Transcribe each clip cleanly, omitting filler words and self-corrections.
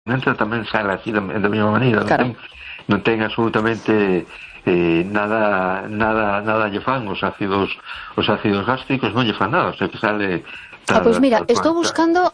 tamén sale así da mesma maneira, claro. non ten absolutamente nada lle fan os ácidos gástricos, non lle fan nada, o sea que sale pois mira, estou buscando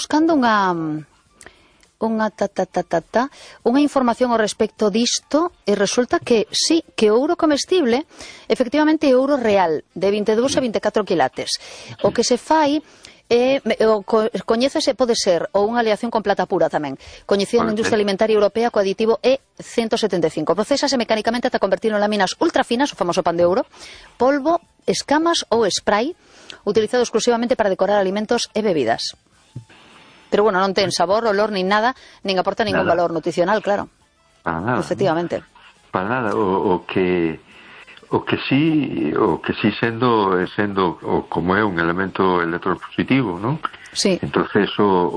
unha información ao respecto disto e resulta que sí, que o ouro comestible efectivamente é ouro real de 22 a 24 quilates. O que se fai coñécese, pode ser ou unha aleación con plata pura tamén, coñecido na industria alimentaria europea co aditivo E175. Procésase mecánicamente ata convertirlo en láminas ultrafinas, o famoso pan de ouro, polvo, escamas ou spray, utilizado exclusivamente para decorar alimentos e bebidas. Pero bueno, non ten sabor, olor, nin nada, nin aporta ningún valor nutricional, claro. Para nada. Efectivamente. Para nada, o que sí sendo como é un elemento electropositivo, ¿no? Sí. Entonces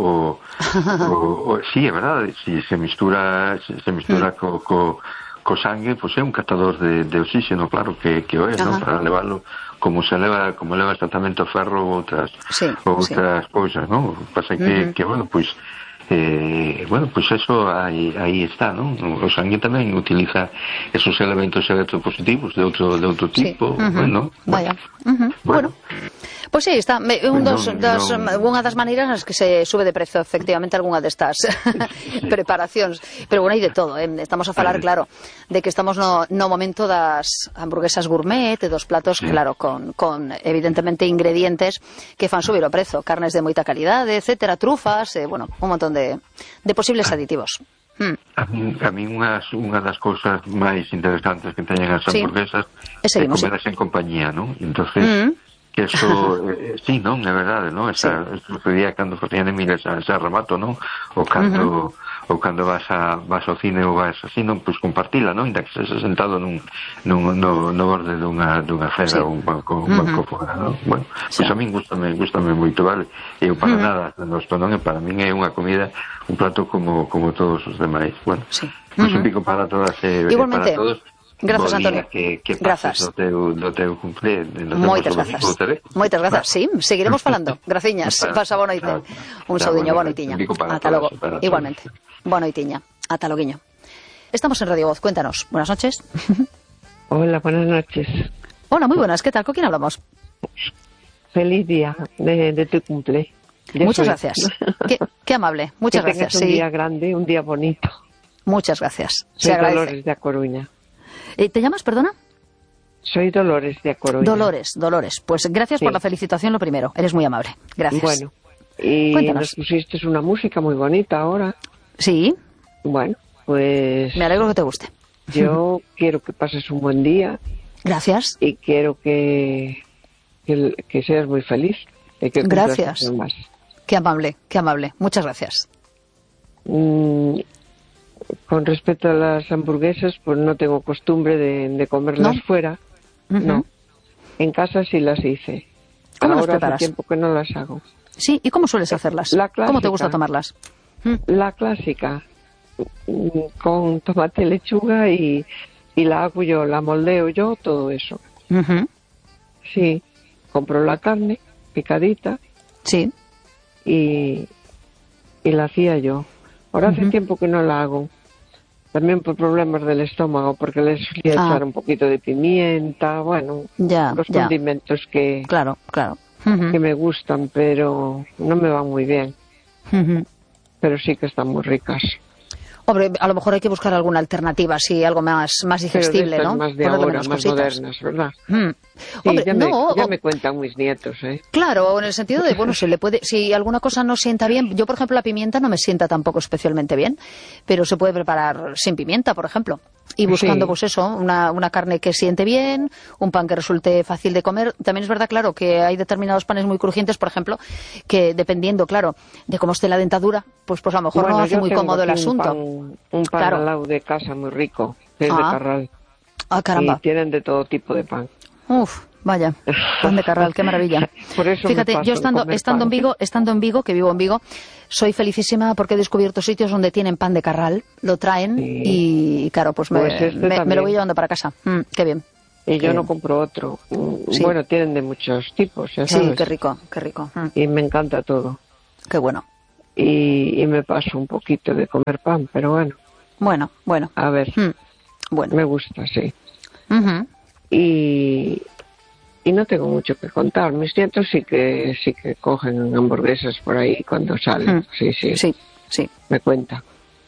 sí, é verdade, si se mistura co sangue, pois é un catador de oxígeno, claro que o é, ¿no? Para levarlo como leva el tratamento a ferro ou outras cousas, ¿no? Pasa que bueno, pois eso aí está, ¿no? O sangue tamén utiliza esos elementos electropositivos de outro tipo, bueno. Pois aí está, unha das maneiras nas que se sube de prezo efectivamente algunha destas preparacións, pero bueno, hai de todo, estamos a falar, claro, de que estamos no momento das hamburguesas gourmet e dos platos, claro, con evidentemente ingredientes que fan subir o prezo, carnes de moita calidade, etcétera, trufas, bueno, un montón de posibles aditivos. A mí unha das cousas máis interesantes que teñen as hamburguesas é comerlas en compañía, non? Entonces que eso, sí, non, é verdade, non? Eso sucedía cando facían emiles a remato, non? Ou cando vas ao cine ou vas así, non? Pois compartila, non? Inda que se sentado no borde dunha acera ou un banco fora, non? Bueno, pois a min gustame moito, vale? E eu para nada, para min é unha comida, un plato como todos os demais. Bueno, pois un pico para todas e para todos. Grazas, Antonio. Que grazas do teu cumple. Moitas grazas. Sí, seguiremos falando. Graciñas. Pasa boa noite. Un saudiño, boa noitiña. Ata logo. Igualmente. Boa noitiña. Ata loguiño. Estamos en Radio Voz. Cuéntanos. Buenas noches. Hola, buenas noches. Hola, muy buenas. ¿Qué tal? ¿Con quién hablamos? Feliz día de tu cumple. Muchas gracias. Qué amable. Muchas gracias. Un día grande, un día bonito. Muchas gracias. Soy Dolores de A Coruña. ¿Te llamas, perdona? Soy Dolores de A Coruña. Dolores. Pues gracias por la felicitación, lo primero. Eres muy amable. Gracias. Bueno, y cuéntanos. Nos pusiste una música muy bonita ahora. Sí. Bueno, pues... Me alegro que te guste. Yo quiero que pases un buen día. Gracias. Y quiero que seas muy feliz. Y que gracias. Más. Qué amable. Muchas gracias. Con respecto a las hamburguesas, pues no tengo costumbre de comerlas fuera. No. En casa sí las hice. ¿Cómo las Ahora preparas? Hace tiempo que no las hago. Sí, ¿y cómo sueles hacerlas? La clásica, ¿Cómo te gusta tomarlas? La clásica, con tomate y lechuga y la hago yo, la moldeo yo, todo eso. Sí, compro la carne picadita. Sí. Y la hacía yo. Ahora hace tiempo que no la hago. También por problemas del estómago, porque le solía echar un poquito de pimienta, bueno, los condimentos que... Claro. Que me gustan, pero no me van muy bien. Pero sí que están muy ricas. Hombre, a lo mejor hay que buscar alguna alternativa, sí, algo más digestible, pero ¿no? Más de ahora, más modernas, ¿verdad? Sí, hombre, ya me cuentan mis nietos, ¿eh? Claro, en el sentido de, bueno, si alguna cosa no sienta bien, yo por ejemplo la pimienta no me sienta tampoco especialmente bien, pero se puede preparar sin pimienta, por ejemplo. Y buscando, pues eso, una carne que siente bien, un pan que resulte fácil de comer. También es verdad, claro, que hay determinados panes muy crujientes, por ejemplo, que dependiendo, claro, de cómo esté la dentadura, pues a lo mejor no hace muy cómodo el asunto. Un pan al lado de casa muy rico, que es de Carral. Ah, caramba. Y tienen de todo tipo de pan. Uf, vaya, pan de Carral, qué maravilla. Por eso fíjate, yo estando en Vigo, que vivo en Vigo, soy felicísima porque he descubierto sitios donde tienen pan de Carral, lo traen y claro, pues me lo voy llevando para casa. Qué bien. Y yo no compro otro. Bueno, tienen de muchos tipos, ya sabes. Sí, qué rico. Y me encanta todo. Qué bueno. y me paso un poquito de comer pan, pero bueno. Bueno. A ver, bueno. Me gusta, sí. Y no tengo mucho que contar. Mis nietos sí que cogen hamburguesas por ahí cuando salen. Sí. Me cuentan.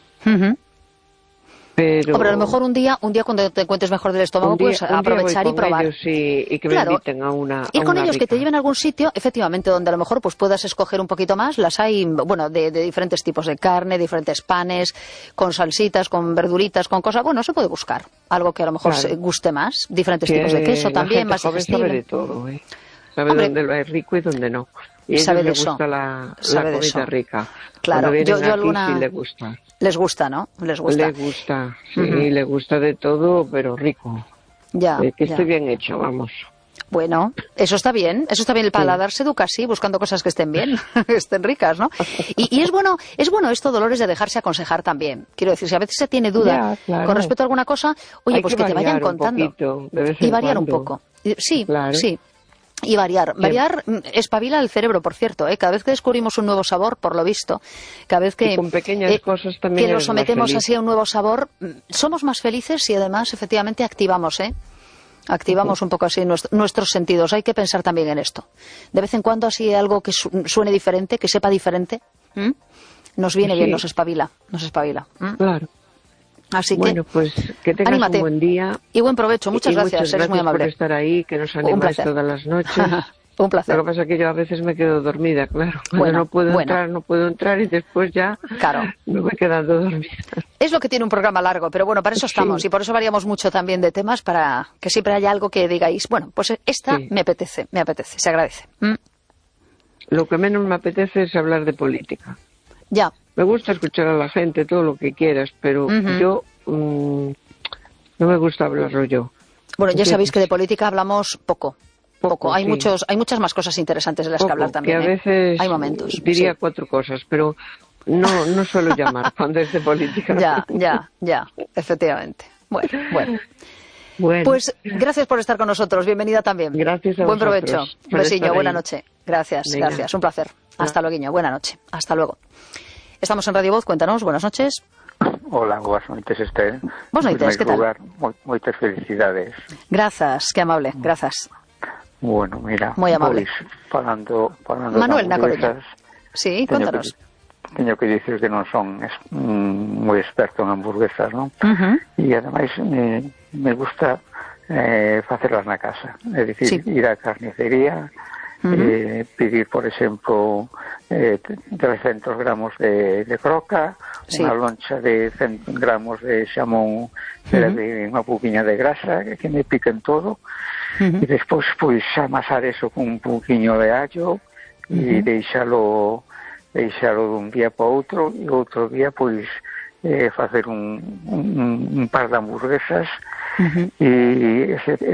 Pero a lo mejor un día cuando te encuentres mejor del estómago, puedes aprovechar y probar. Ellos, y que me inviten a una ir con ellos, rica. Que te lleven a algún sitio, efectivamente, donde a lo mejor pues puedas escoger un poquito más. Las hay, bueno, de diferentes tipos de carne, diferentes panes, con salsitas, con verduritas, con cosas. Bueno, se puede buscar algo que a lo mejor se guste más. Diferentes tipos de queso también, más digestible. Sabe de todo, Sabe dónde lo es rico y dónde no. Y a ellos les gusta la comida rica. Claro, yo alguna... sí les gusta. Les gusta, ¿no? Les gusta. Les gusta, sí, les gusta de todo, pero rico. Que esté bien hecho, vamos. Bueno, eso está bien. El paladar se educa así, buscando cosas que estén bien, que estén ricas, ¿no? Y es bueno esto, Dolores, de dejarse aconsejar también. Quiero decir, si a veces se tiene duda con respecto a alguna cosa, oye, pues que te vayan contando. Y variar un poco. Sí, sí. Y variar espabila el cerebro, por cierto, cada vez que descubrimos un nuevo sabor, por lo visto, cada vez que con pequeñas cosas también que lo sometemos así a un nuevo sabor, somos más felices y además efectivamente activamos un poco así nuestros sentidos. Hay que pensar también en esto. De vez en cuando así algo que suene diferente, que sepa diferente, nos viene bien, nos espabila. Claro. Así que, bueno, pues que tengas un buen día. Y buen provecho. Muchas gracias, eres muy amable. Por estar ahí, que nos animáis todas las noches. Un placer. Lo que pasa es que yo a veces me quedo dormida, claro. No puedo entrar y después ya me voy quedando dormida. Es lo que tiene un programa largo, pero bueno, para eso estamos. Y por eso variamos mucho también de temas, para que siempre haya algo que digáis, bueno, pues me apetece, se agradece. Lo que menos me apetece es hablar de política. Ya. Me gusta escuchar a la gente, todo lo que quieras, pero yo no me gusta hablarlo yo. Bueno, ya sabéis que de política hablamos poco. Hay muchas más cosas interesantes de las que hablar también. Que a veces hay momentos. Diría 4 cosas, pero no suelo llamar cuando es de política. Ya, efectivamente. Bueno. Pues gracias por estar con nosotros. Bienvenida también. Gracias a Buen vosotros. Provecho. Besiño, buena noche. Gracias. Un placer. Hasta luego, buena noche. Hasta luego. Estamos en Radio Voz, cuéntanos, buenas noches. Hola, boas noites, Esther. Boas noites, que tal? Moitas felicidades. Grazas, que amable, grazas. Bueno, mira, moi amable. Falando Manuel, na Coruña. Sí, contanos. Teño que dicir que non son moi experto en hamburguesas, non? E ademais me gusta facerlas na casa, é dicir, ir á carnicería, pedir, por exemplo, 300 gramos de croca, unha loncha de 100 gramos de xamón, unha pouquiña de grasa, que me piquen todo, e despois pois amasar eso con un pouquiño de allo e deixalo dun día para outro, e outro día pois facer un par de hamburguesas e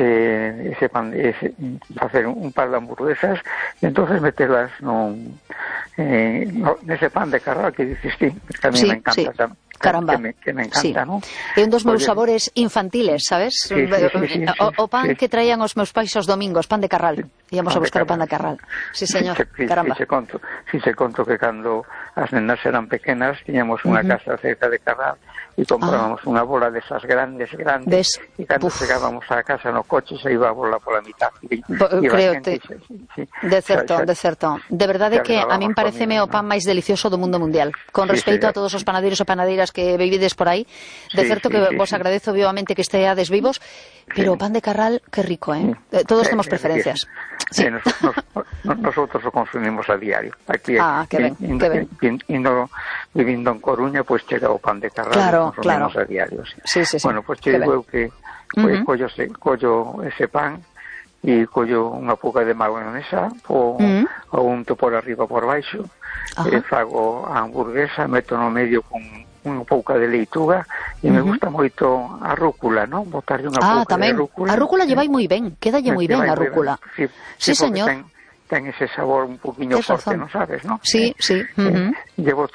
facer un par de hamburguesas e entonces meterlas nese pan de carral que dices ti, que a mí me encanta Caramba. Que me encanta, ¿no? É un dos meus sabores infantiles, sabes? O pan que traían os meus pais os domingos, pan de carral. Íamos a buscar o pan de carral. Sí, señor. Caramba. Si se conto que cando as nenas eran pequenas tiñamos unha casa cerca de Carral e comprábamos unha bola desas grandes e cando chegábamos á casa no coche se iba a bola pola mitad. Creote. De certo. De verdade que a min pareceme o pan máis delicioso do mundo mundial. Con respecto a todos os panadeiros e panadeiras que vivides por aí, de certo que vos agradezo vivamente que esteades vivos, pero o pan de Carral, que rico, Todos temos preferencias. Sí. Nosotros o consumimos a diario. Aquí que ben. Vivindo en Coruña, pues chega o pan de Carral, consumimos a diario. Sí. Bueno, pues che digo que collo ese pan e collo unha pouca de mayonesa o unto por arriba por baixo, fago a hamburguesa, meto no medio con unha pouca de leituga e me gusta moito a rúcula, non? Botarlle unha pouca de rúcula. A rúcula llevai moi ben, quédalle moi ben a rúcula. Sí, señor. Ten ese sabor un poquinho forte, non sabes, non? Sí. Llevo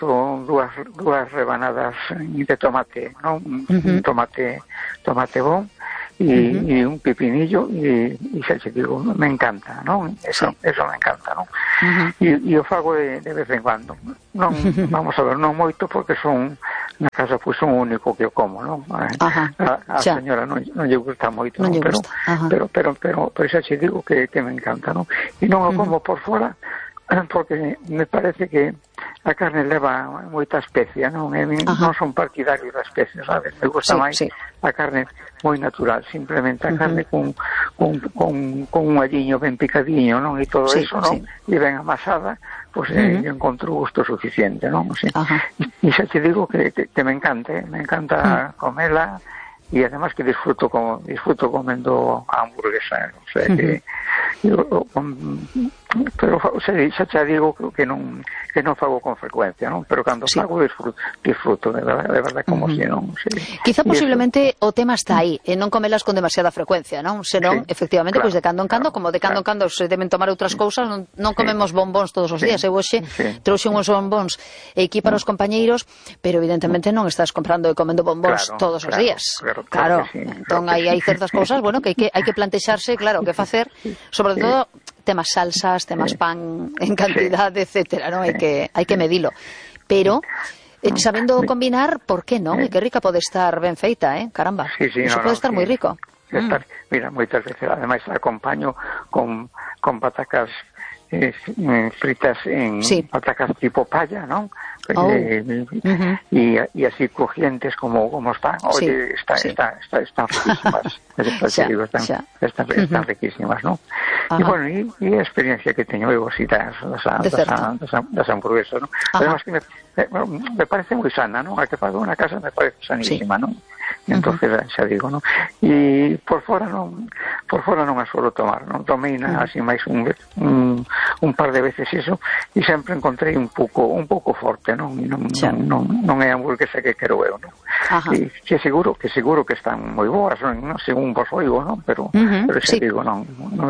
dúas rebanadas de tomate, non? Tomate bon, y un pepinillo y xa te digo, me encanta, non? Eso me encanta, non? E o fago de vez en cuando. Non, vamos a ver, non moito porque son na casa pois son o único que o como, non? A señora non lle gusta moito, non? Pero xa te digo que me encanta, non? E non o como por fora porque me parece que a carne leva moita especia, non? Non son partidario da especia, sabes? Me gusta máis a carne moi natural, simplemente a carne con un alliño ben picadiño, non? E todo eso, non? E ben amasada, pois eu encontro gusto suficiente, non? E xa te digo que me encanta comela, e además que disfruto comendo a hamburguesa, o sea que pero xa te digo que non fago con frecuencia, non? Pero cando fago disfruto de verdade como se non. Quizá posiblemente o tema está aí, non comelas con demasiada frecuencia, non? Senón, efectivamente, pois de cando en cando, como de cando en cando se deben tomar outras cousas, non comemos bombóns todos os días. Eu hoxe trouxe uns bombóns aquí para os compañeiros, pero evidentemente non estás comprando e comendo bombóns todos os días. Claro, entón hai certas cousas, bueno, que hai que plantexarse, claro, que facer, sobre todo temas salsas, temas pan en cantidad, etcétera, ¿no? Hai que medilo. Pero sabendo combinar, por qué non? E que rica pode estar ben feita, caramba. Iso pode estar moi rico. Mira, moitas veces, ademais, la acompaño con patacas fritas en patacas tipo palla, non? Y así crujientes como están. Oye, están riquísimas. Están riquísimas, ¿no? Y bueno, y a experiencia que teño eu así das hamburguesas, ¿no? Además que me parece moi sana, ¿no? A que pago na casa me parece sanísima, ¿no? Entonces xa digo, ¿no? E por fora non a suelo tomar, non tomei así máis un par de veces iso e sempre encontrei un pouco forte, non é a hamburguesa que quero eu, non? E que seguro que están moi boas, non? Según vos oigo, non? Pero xa digo, non.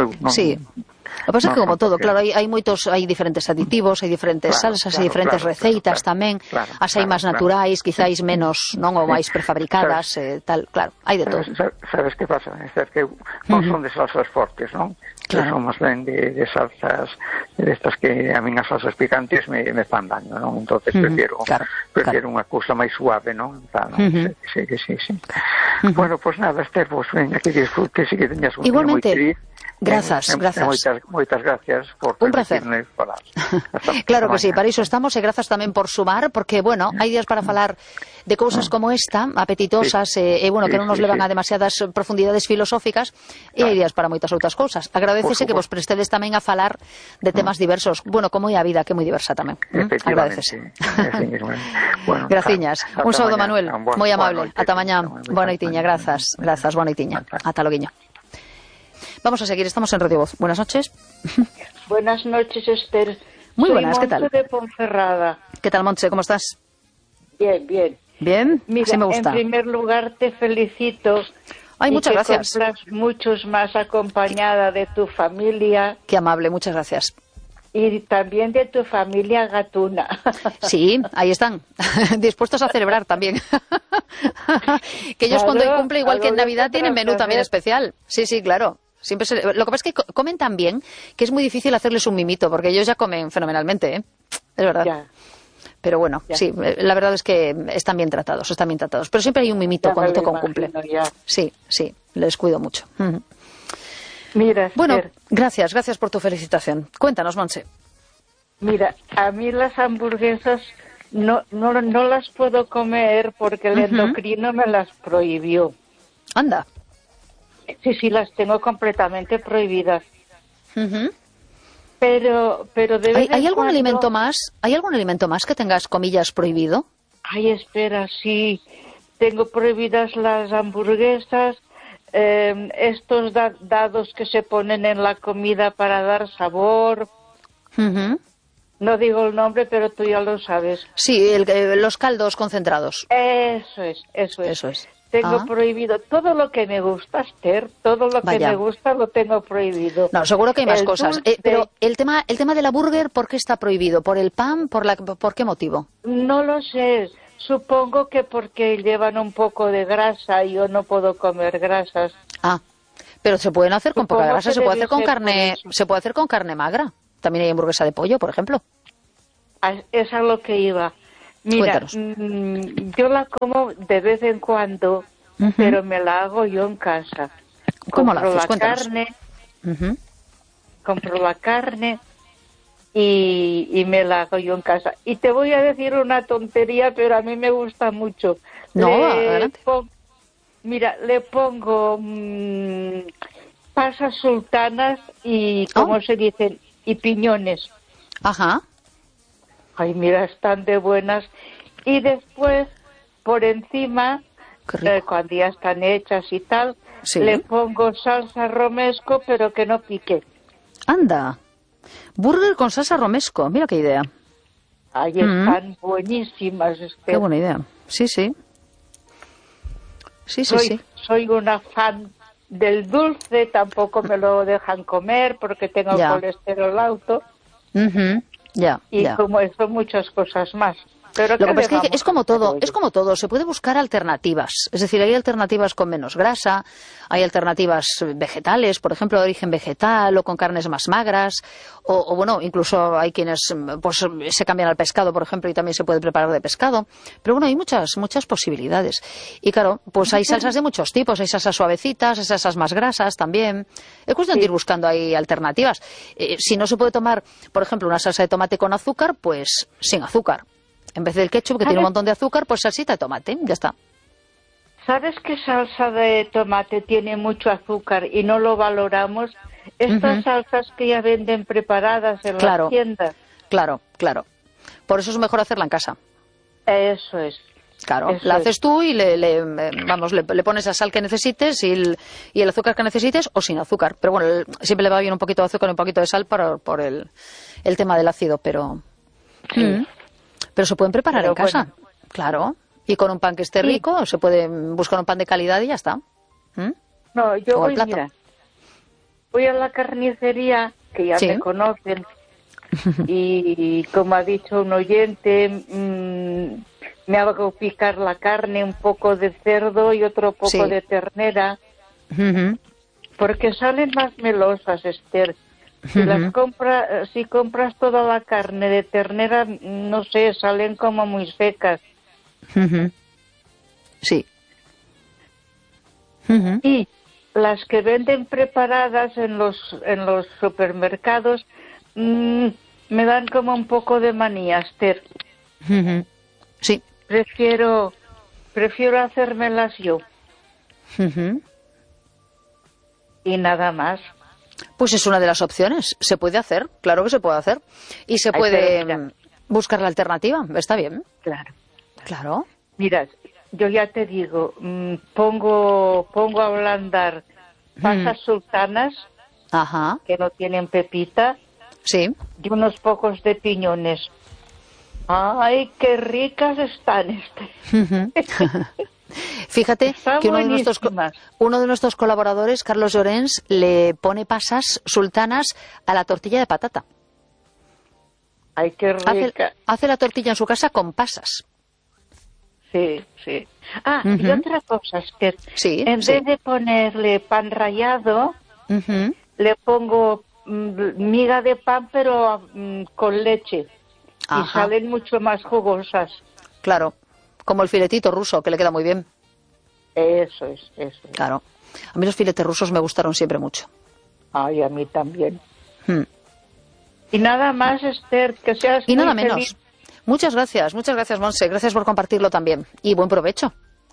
O que pasa é que como todo, claro, hai diferentes aditivos, hai diferentes salsas, hai diferentes receitas tamén, as hai máis naturais, quizáis menos, non, ou máis prefabricadas, tal, claro, hai de todo. Sabes que pasa? É que non son de salsas fortes, non? Son máis ben de salsas destas que a min as salsas picantes me fan daño, non? Entonces prefiero unha cousa máis suave, non? Sí. Bueno, pois nada, Esther, vos venga que disfrutes e que teñas un día moi feliz. Grazas. Moitas gracias por permitirme falar. Claro que sí, para iso estamos e grazas tamén por sumar, porque, bueno, hai días para falar de cousas como esta, apetitosas, e, bueno, que non nos levan a demasiadas profundidades filosóficas, e hai días para moitas outras cousas. Agradecese que vos prestedes tamén a falar de temas diversos, bueno, como é a vida, que é moi diversa tamén. Agradecese. Graciñas. Un saúdo, Manuel, moi amable. Ata mañá. Boa noitiña, grazas, boa noitiña. Ata loguiño. Vamos a seguir, estamos en Radio Voz. Buenas noches. Buenas noches, Esther. Muy buenas, ¿qué tal? Soy Montse de Ponferrada. ¿Qué tal, Montse? ¿Cómo estás? Bien. ¿Bien? Mira, sí me gusta. En primer lugar, te felicito. Ay, muchas gracias. Muchos más acompañada de tu familia. Qué amable, muchas gracias. Y también de tu familia gatuna. Sí, ahí están, dispuestos a celebrar también. Que ellos cuando hay cumple, igual que en Navidad, tienen menú también especial. Sí, claro. Siempre lo que pasa es que comen tan bien que es muy difícil hacerles un mimito, porque ellos ya comen fenomenalmente, ¿eh? Es verdad. Ya. Pero bueno, sí, la verdad es que están bien tratados. Pero siempre hay un mimito cuando toca un cumple. Sí, les cuido mucho. Mira, Esther, bueno, gracias por tu felicitación. Cuéntanos, Montse. Mira, a mí las hamburguesas no las puedo comer porque el endocrino me las prohibió. Anda. Sí, las tengo completamente prohibidas. Pero ¿Hay algún alimento más? ¿Hay algún alimento más que tengas, comillas, prohibido? Ay, espera, sí. Tengo prohibidas las hamburguesas, estos dados que se ponen en la comida para dar sabor. No digo el nombre, pero tú ya lo sabes. Sí, los caldos concentrados. Eso es. Tengo prohibido todo lo que me gusta, Esther, todo lo que me gusta lo tengo prohibido. No, seguro que hay más cosas. Pero el tema del hamburguer, ¿por qué está prohibido? ¿Por el pan? ¿Por qué motivo? No lo sé. Supongo que porque llevan un poco de grasa y yo no puedo comer grasas. Ah, pero se pueden hacer con poca grasa, se puede hacer con carne magra. También hay hamburguesa de pollo, por ejemplo. Es a lo que iba. Mira, yo la como de vez en cuando, pero me la hago yo en casa. ¿Cómo la haces? Cuéntanos. Compro la carne y me la hago yo en casa. Y te voy a decir una tontería, pero a mí me gusta mucho. Adelante. Mira, le pongo pasas sultanas y, ¿cómo se dicen? Y piñones. Ajá. Ay, mira, están de buenas. Y después, por encima, cuando ya están hechas y tal, le pongo salsa romesco, pero que no pique. Anda. Burger con salsa romesco. Mira qué idea. Ahí están buenísimas. Qué buena idea. Sí. Soy una fan del dulce, tampoco me lo dejan comer porque tengo colesterol alto. Como eso, muchas cosas más. Pero lo que pasa es que es como todo, se puede buscar alternativas. Es decir, hay alternativas con menos grasa, hay alternativas vegetales, por ejemplo, de origen vegetal o con carnes más magras, o bueno, incluso hay quienes pues se cambian al pescado, por ejemplo, y también se puede preparar de pescado. Pero bueno, hay muchas posibilidades. Y claro, pues hay salsas de muchos tipos, hay salsas suavecitas, hay salsas más grasas también. Es cuestión de ir buscando ahí alternativas. Si no se puede tomar, por ejemplo, una salsa de tomate con azúcar, pues sin azúcar. En vez del ketchup, que tiene un montón de azúcar, pues salsita de tomate, ya está. ¿Sabes qué salsa de tomate tiene mucho azúcar y no lo valoramos? Estas salsas que ya venden preparadas en las tiendas. Claro. Por eso es mejor hacerla en casa. Eso es. Claro, la haces tú y le pones la sal que necesites y el azúcar que necesites o sin azúcar. Pero bueno, siempre le va bien un poquito de azúcar y un poquito de sal por el tema del ácido, pero... Pero se pueden preparar en casa, claro. Y con un pan que esté rico, se puede buscar un pan de calidad y ya está. No, yo voy a la carnicería, que ya me conocen, y como ha dicho un oyente, me hago picar la carne, un poco de cerdo y otro poco de ternera, porque salen más melosas, Esther. Si compras toda la carne de ternera, no sé, salen como muy secas. Sí. Y las que venden preparadas en los supermercados me dan como un poco de manía, Esther. Sí. Prefiero hacérmelas yo. Y nada más. Pues es una de las opciones. Se puede hacer, claro que se puede hacer. Y se puede buscar la alternativa. Está bien. Claro. Mira, yo ya te digo, pongo a ablandar pasas sultanas, que no tienen pepita, y unos pocos de piñones. ¡Ay, qué ricas están! Fíjate que uno de nuestros colaboradores, Carlos Llorens, le pone pasas sultanas a la tortilla de patata. ¡Ay, qué rica! Hace la tortilla en su casa con pasas. Sí. Y otra cosa es que en vez de ponerle pan rallado, le pongo miga de pan, pero con leche. Y salen mucho más jugosas. Claro. Como el filetito ruso, que le queda muy bien. Eso es. Claro. A mí los filetes rusos me gustaron siempre mucho. Ay, a mí también. Y nada más, Esther, que seas y muy nada feliz. Menos. Muchas gracias, Monse. Gracias por compartirlo también. Y buen provecho.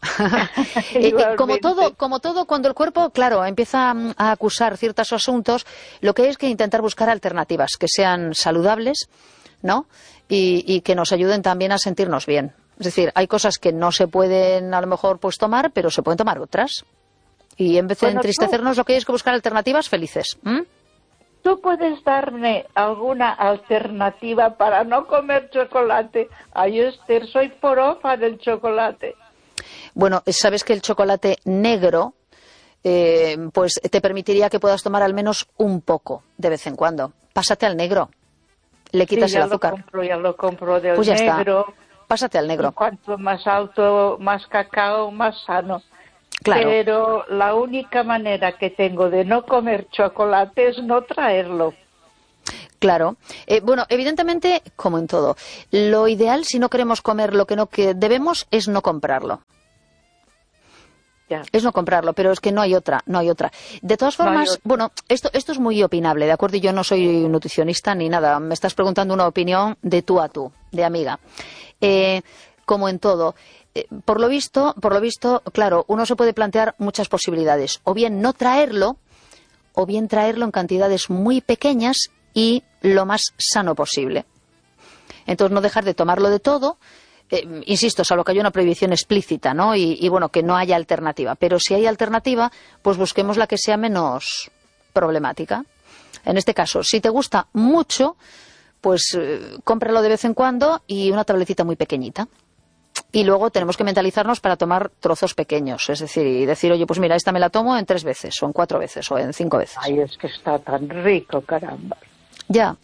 Como todo, cuando el cuerpo, claro, empieza a acusar ciertos asuntos, lo que hay que intentar buscar alternativas que sean saludables, ¿no? Y que nos ayuden también a sentirnos bien. Es decir, hay cosas que no se pueden a lo mejor pues tomar, pero se pueden tomar otras. Y en vez de entristecernos, lo que hay es que buscar alternativas felices. ¿Tú puedes darme alguna alternativa para no comer chocolate? Ay, Esther, soy porofa del chocolate. Bueno, sabes que el chocolate negro pues te permitiría que puedas tomar al menos un poco de vez en cuando. Pásate al negro. Le quitas el azúcar. Ya lo compro del pues ya negro. Está. Pásate al negro. Y cuanto más alto, más cacao, más sano. Claro. Pero la única manera que tengo de no comer chocolate es no traerlo. Claro. Bueno, evidentemente, como en todo, lo ideal, si no queremos comer lo que debemos, es no comprarlo. Ya. Es no comprarlo, pero es que no hay otra. De todas formas, bueno, esto es muy opinable, ¿de acuerdo? Y yo no soy nutricionista ni nada. Me estás preguntando una opinión de tú a tú, de amiga. Como en todo. Por lo visto, claro, uno se puede plantear muchas posibilidades. O bien no traerlo, o bien traerlo en cantidades muy pequeñas y lo más sano posible. Entonces, no dejar de tomarlo de todo. Insisto, salvo que haya una prohibición explícita, ¿no? Y bueno, que no haya alternativa. Pero si hay alternativa, pues busquemos la que sea menos problemática. En este caso, si te gusta mucho, pues cómpralo de vez en cuando y una tabletita muy pequeñita. Y luego tenemos que mentalizarnos para tomar trozos pequeños. Es decir, y decir, oye, pues mira, esta me la tomo en 3 veces, o en 4 veces, o en 5 veces. Ay, es que está tan rico, caramba. Ya.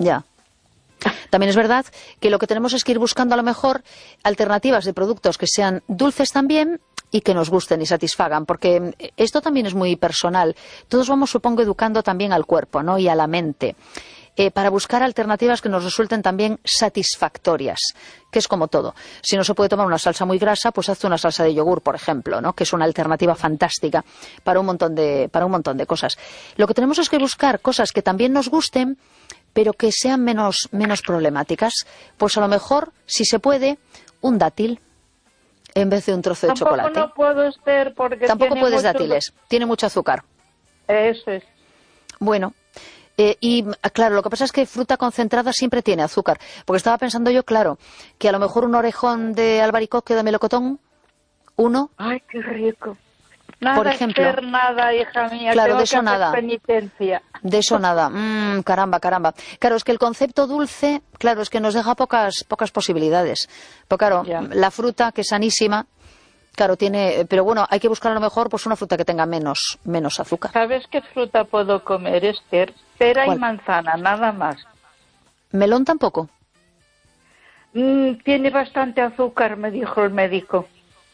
También es verdad que lo que tenemos es que ir buscando a lo mejor alternativas de productos que sean dulces también y que nos gusten y satisfagan, porque esto también es muy personal. Todos vamos, supongo, educando también al cuerpo, ¿no? Y a la mente, para buscar alternativas que nos resulten también satisfactorias, que es como todo. Si no se puede tomar una salsa muy grasa, pues hazte una salsa de yogur, por ejemplo, ¿no? Que es una alternativa fantástica para un montón de cosas. Lo que tenemos es que buscar cosas que también nos gusten, pero que sean menos problemáticas. Pues a lo mejor, si se puede, un dátil en vez de un trozo de chocolate. No puedo ser porque tampoco puedes dátiles, tiene mucho azúcar. Eso es. Bueno, y claro, lo que pasa es que fruta concentrada siempre tiene azúcar. Porque estaba pensando yo, claro, que a lo mejor un orejón de albaricoque de melocotón, uno. Ay, qué rico. Nada, por ejemplo, nada, hija mía, claro, tengo de eso que hacer nada. Penitencia. De eso nada. Caramba. Claro, es que el concepto dulce, claro, es que nos deja pocas posibilidades. Pero claro, la fruta, que es sanísima, claro, tiene, pero bueno, hay que buscar a lo mejor pues una fruta que tenga menos azúcar. ¿Sabes qué fruta puedo comer, Esther? Pera ¿Cuál? Y manzana, nada más. ¿Melón tampoco? Tiene bastante azúcar, me dijo el médico.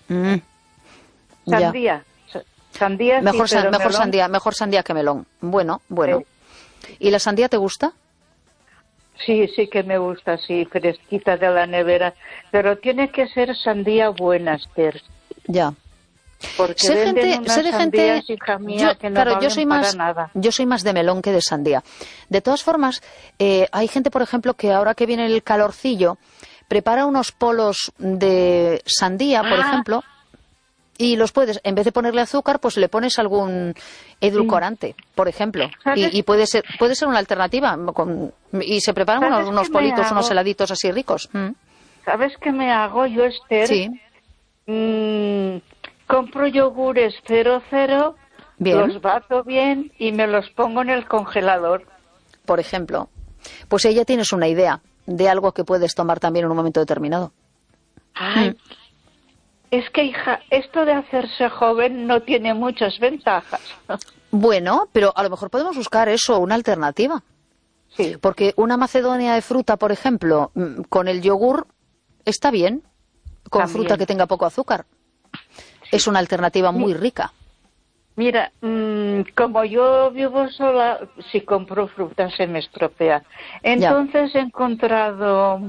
Sandía. Sandía mejor, sí, pero mejor sandía que melón. Bueno. Sí. ¿Y la sandía te gusta? Sí que me gusta, sí, fresquita de la nevera. Pero tiene que ser sandía buena, Esther. Ya. Porque sé venden de gente, hija mía, que no valen yo soy para nada. Yo soy más de melón que de sandía. De todas formas, hay gente, por ejemplo, que ahora que viene el calorcillo, prepara unos polos de sandía, por ejemplo, y los puedes, en vez de ponerle azúcar, pues le pones algún edulcorante, por ejemplo. Y puede ser una alternativa. Y se preparan unos politos, unos heladitos así ricos. ¿Sabes qué me hago yo, Esther? Sí. Compro yogures 00, bien. Los bato bien y me los pongo en el congelador. Por ejemplo. Pues ahí ya tienes una idea de algo que puedes tomar también en un momento determinado. Ay, es que, hija, esto de hacerse joven no tiene muchas ventajas. Bueno, pero a lo mejor podemos buscar eso, una alternativa. Sí. Porque una macedonia de fruta, por ejemplo, con el yogur, está bien, con también. Fruta que tenga poco azúcar. Sí. Es una alternativa muy rica. Mira, como yo vivo sola, si compro fruta se me estropea. Entonces he encontrado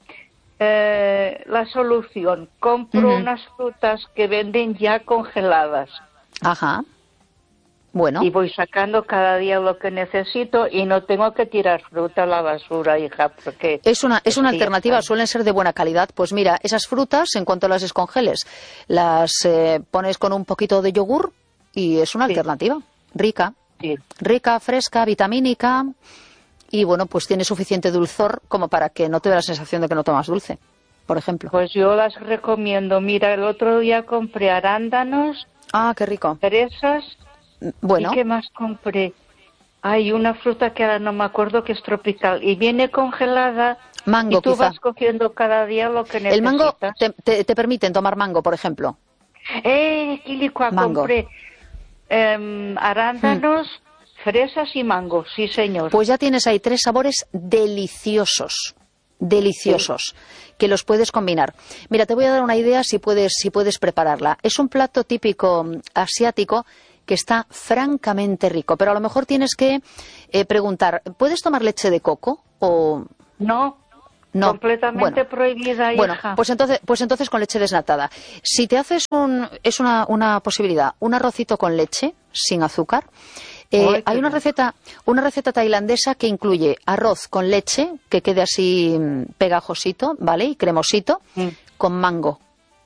la solución. Compro unas frutas que venden ya congeladas. Ajá. Bueno. Y voy sacando cada día lo que necesito y no tengo que tirar fruta a la basura, hija, porque... Es una alternativa, suelen ser de buena calidad. Pues mira, esas frutas, en cuanto las descongeles, las pones con un poquito de yogur y es una alternativa rica. Sí. Rica, fresca, vitamínica y bueno, pues tiene suficiente dulzor como para que no te dé la sensación de que no tomas dulce, por ejemplo. Pues yo las recomiendo. Mira, el otro día compré arándanos. Ah, qué rico. Fresas. Bueno. ¿Y qué más compré? Hay una fruta que ahora no me acuerdo, que es tropical y viene congelada. Mango, y tú quizá. Vas cogiendo cada día lo que necesitas. El mango, te permiten tomar mango, por ejemplo. Quilicua, compré arándanos, fresas y mango, sí señor. Pues ya tienes ahí 3 sabores deliciosos. deliciosos, que los puedes combinar. Mira, te voy a dar una idea si puedes prepararla. Es un plato típico asiático que está francamente rico, pero a lo mejor tienes que preguntar, ¿puedes tomar leche de coco o...? No. Completamente prohibida, hija. Bueno, pues entonces con leche desnatada. Si te haces es una posibilidad, un arrocito con leche, sin azúcar. Hay una receta tailandesa que incluye arroz con leche, que quede así pegajosito, ¿vale? Y cremosito, con mango.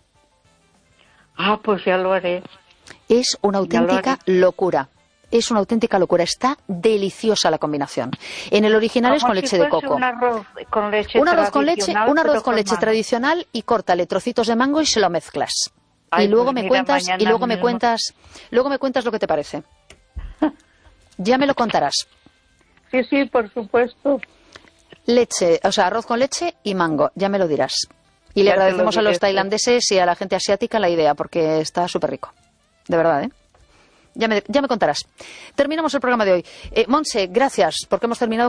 Pues ya lo haré. Es una auténtica locura. Es una auténtica locura. Está deliciosa la combinación. En el original es con leche de coco. Un arroz con leche tradicional y córtale trocitos de mango y se lo mezclas. Y luego me cuentas lo que te parece. Ya me lo contarás. Sí, por supuesto. Arroz con leche y mango, ya me lo dirás. Y le agradecemos a los tailandeses y a la gente asiática la idea, porque está súper rico. De verdad, ¿eh? Ya me contarás. Terminamos el programa de hoy. Montse, gracias, porque hemos terminado